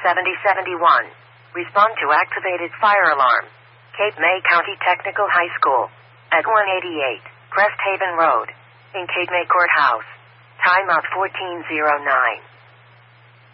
7071. Respond to activated fire alarm. Cape May County Technical High School. At 188 Crest Haven Road. In Cape May Courthouse. Timeout 1409.